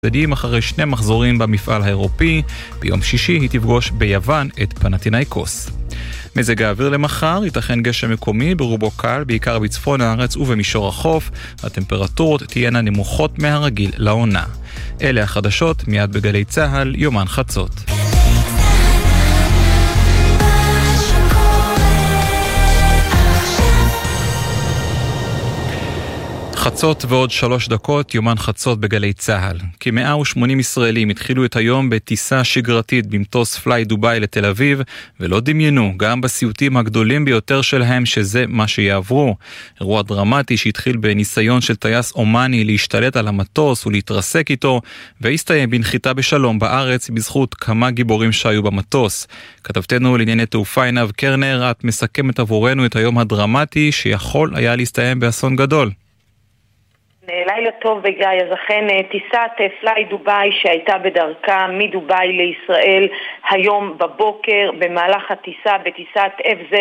צדדים אחרי 2 מחזורים במפעל האירופי. ביום שישי היא תפגוש ביוון את פנתינייקוס. מזג האוויר למחר, ייתכן גשם מקומי ברובו קל, בעיקר בצפון הארץ ובמישור החוף. הטמפרטורות תהיינה נמוכות מהרגיל לעונה. אלה החדשות מיד בגלי צהל, יומן חצות. חצות ועוד 3 דקות, יומן חצות בגלי צהל. כ-180 ישראלים התחילו את היום בטיסה שגרתית במטוס פליי דובאי לתל אביב, ולא דמיינו, גם בסיוטים הגדולים ביותר שלהם, שזה מה שיעברו. אירוע דרמטי שהתחיל בניסיון של טייס אומני להשתלט על המטוס ולהתרסק איתו, והסתיים בנחיתה בשלום בארץ בזכות כמה גיבורים שהיו במטוס. כתבתנו לענייני תעופה עינב קרנר, את מסכמת עבורנו את היום הדרמטי שיכול היה להסתיים באסון גדול. לילה טוב וגיא, אז אכן טיסת פליי דובאי שהייתה בדרכה מדובאי לישראל היום בבוקר במהלך הטיסה בטיסת FZ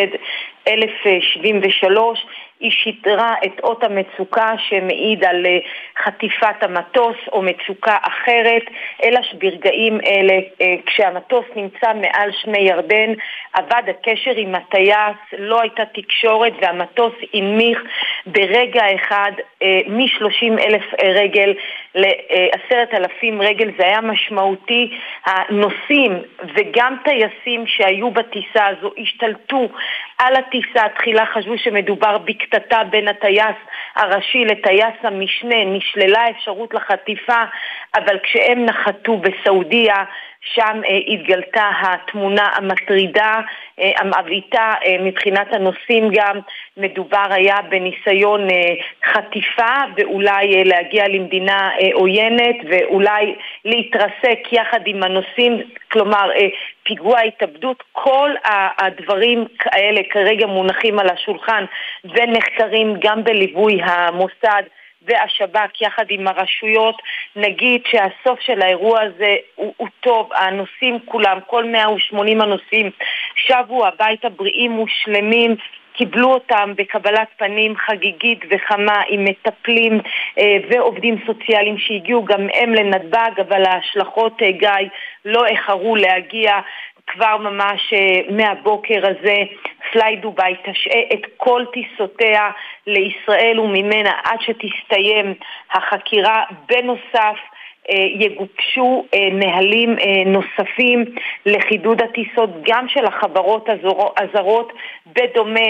1073 היא שידרה את אות המצוקה שמעיד על חטיפת המטוס או מצוקה אחרת, אלא שברגעים אלה כשהמטוס נמצא מעל שמי ירדן עבד הקשר עם הטייס, לא הייתה תקשורת והמטוס הנמיך ברגע אחד מ-30,000 רגל ל-10,000 רגל. זה היה משמעותי. הנוסעים וגם טייסים שהיו בטיסה הזו השתלטו על הטיסה. תחילה חשבו שמדובר בקטטה בין הטייס הראשי לטייס המשנה, נשללה אפשרות לחטיפה, אבל כשהם נחתו בסעודיה שם התגלתה התמונה המטרידה, המעביתה מבחינת הנוסעים. גם מדובר היה בניסיון חטיפה ואולי להגיע למדינה עוינת ואולי להתרסק יחד עם הנוסעים, כלומר פיגוע התאבדות. כל הדברים כאלה כרגע מונחים על השולחן ונחקרים גם בליווי המוסד והשב"כ יחד עם הרשויות. נגיד שהסוף של האירוע הזה הוא טוב, הנוסעים כולם, כל 180 הנוסעים שבו הביתה בריאים ושלמים, קיבלו אותם בקבלת פנים חגיגית וחמה עם מטפלים ועובדים סוציאליים שהגיעו גם הם לנתב"ג, אבל ההשלכות גיא לא איחרו להגיע. כבר ממש מהבוקר הזה פליי דובאי תשעה את כל טיסותיה לישראל וממנה עד שתסתיים החקירה. בנוסף יגובשו נהלים נוספים לחידוד הטיסות גם של החברות הזרות בדומה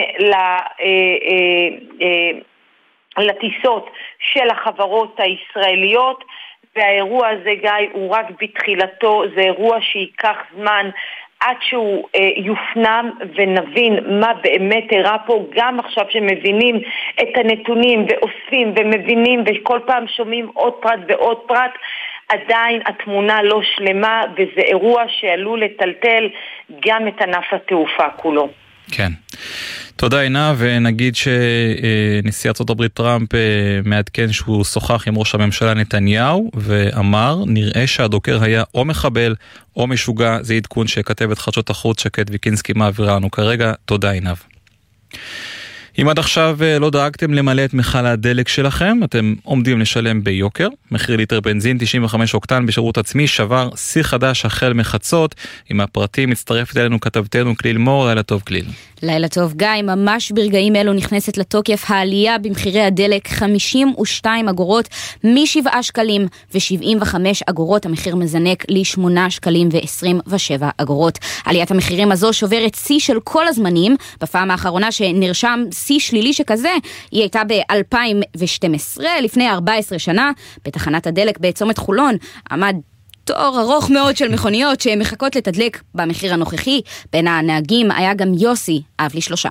לטיסות של החברות הישראליות. והאירוע הזה גיא הוא רק בתחילתו, זה אירוע שיקח זמן עד שהוא יופנם ונבין מה באמת אירע פה. גם עכשיו שמבינים את הנתונים ואוספים ומבינים וכל פעם שומעים עוד פרט ועוד פרט, עדיין התמונה לא שלמה, וזה אירוע שעלול לטלטל גם את ענף התעופה כולו. כן. תודה עינה, ונגיד שנשיא ארצות הברית טראמפ מעדכן שהוא שוחח עם ראש הממשלה נתניהו ואמר, נראה שהדוקר היה או מחבל או משוגע. זה עדכון שכתבת חדשות החוץ שקד ויקינסקי מעבירה לנו כרגע. תודה עינב. אם עד עכשיו לא דאגתם למלא את מכל הדלק שלכם, אתם עומדים לשלם ביוקר. מחיר ליטר בנזין 95 אוקטן בשירות עצמי שבר שיא חדש החל מחצות. עם הפרטים מצטרפת אלינו כתבתנו כליל מור. לילה טוב כליל. לילה טוב גיא, ממש ברגעים אלו נכנסת לתוקף העלייה במחירי הדלק 52 אגורות מ7 שקלים ו75 אגורות. המחיר מזנק ל8 שקלים ו27 אגורות. עליית המחירים הזו שוברת שיא של כל הזמנים. בפעם האחרונה שנרשם שיא שלילי שכזה היא הייתה ב-2012, לפני 14 שנה. בתחנת הדלק בצומת חולון עמד תור ארוך מאוד של מכוניות שמחכות לתדלק במחיר הנוכחי. בין הנהגים היה גם יוסי, אב ל3.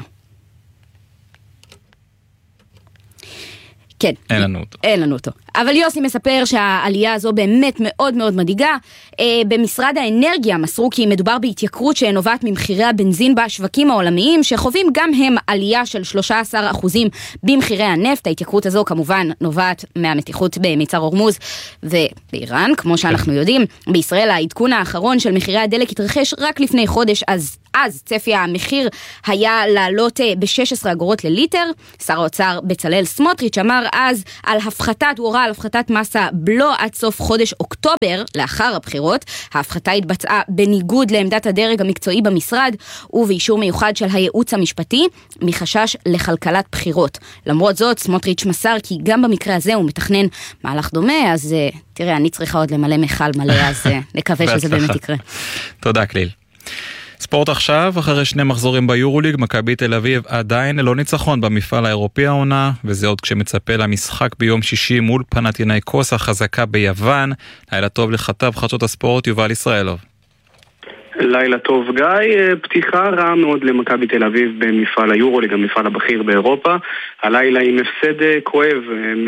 כן. אין לנו אותו. אבל יוסי מספר שהעלייה הזו באמת מאוד מאוד מדאיגה. במשרד האנרגיה מסרו כי מדובר בהתייקרות שנובעת ממחירי הבנזין בשווקים העולמיים, שחווים גם הם עלייה של 13% במחירי הנפט. ההתייקרות הזו כמובן נובעת מהמתיחות במצר הורמוז ובאיראן, כמו שאנחנו יודעים. בישראל העדכון האחרון של מחירי הדלק התרחש רק לפני חודש, אז צפי המחיר היה לעלות ב-16 אגורות לליטר. שר האוצר בצלאל סמוטריץ' אמר אז על הפחתת, הוא הורה על על הפחתת מס הבלו עד סוף חודש אוקטובר, לאחר הבחירות. ההפחתה התבצעה בניגוד לעמדת הדרג המקצועי במשרד, ובאישור מיוחד של הייעוץ המשפטי, מחשש לכלכלת בחירות. למרות זאת, סמוטריץ' מסר כי גם במקרה הזה הוא מתכנן מהלך דומה, אז תראה, אני צריכה עוד למלא מחל מלא, אז נקווה שזה באמת יקרה. תודה, כליל. ספורט עכשיו, אחרי 2 מחזורים ביורוליג, מכבי תל אביב עדיין ללא ניצחון במפעל האירופי העונה, וזה עוד כשמצפה למשחק ביום שישי מול פנתינייקוס החזקה ביוון. לילה טוב לכתב חדשות הספורט יובל ישראלוב. לילה טוב גיא, פתיחה רעה מאוד למכבי תל אביב במפעל היורוליג, המפעל הבכיר באירופה. הלילה עם הפסד כואב,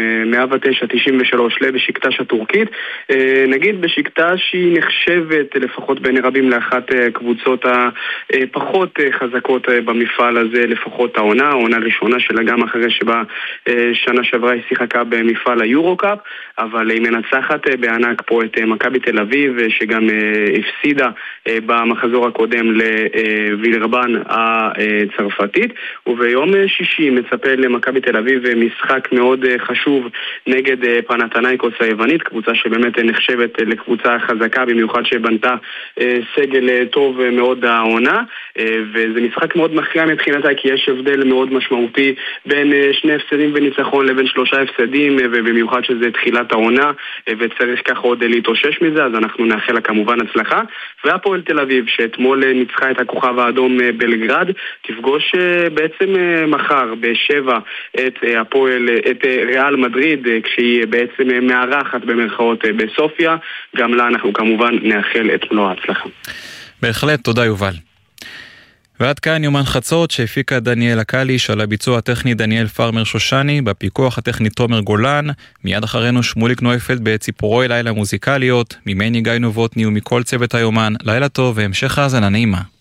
109-93 לבשיקטש הטורקית. נגיד בשיקטש היא נחשבת לפחות בין רבים לאחת קבוצות הפחות חזקות במפעל הזה, לפחות העונה הראשונה שלה, גם אחרי שבה שנה שעברה היא שיחקה במפעל היורוקאפ, אבל היא מנצחת בענק פה את מכבי תל אביב, שגם הפסידה במחזור הקודם לווילרבן הצרפתית, וביום שישי מצפה למכבי תל אביב משחק מאוד חשוב נגד פנתנייקוס היוונית, קבוצה שבאמת נחשבת לקבוצה חזקה, במיוחד שבנתה סגל טוב מאוד העונה, וזה משחק מאוד מכריע מבחינתה, כי יש הבדל מאוד משמעותי בין 2 הפסדים וניצחון לבין 3 הפסדים, ובמיוחד שזה תחילת העונה, וצריך כך עוד להתאושש מזה, אז אנחנו נאחל לה כמובן הצלחה. והפועל תל אביב, שאתמול ניצחה את הכוכב האדום בלגרד, תפגוש בעצם מחר ב7 את ריאל מדריד, כשהיא בעצם מארחת במרכאות בסופיה. גם לה אנחנו כמובן נאחל את מלוא ההצלחה. בהחלט, תודה יובל. ועד כאן יומן חצות שהפיקה דניאל הקליש, על הביצוע הטכני דניאל פרמר שושני, בפיקוח הטכני תומר גולן, מיד אחרינו שמוליק נויפלד בציפורוי לילה מוזיקליות, ממני גיא נובוטני ומכל צוות היומן. לילה טוב והמשך האזנה נעימה.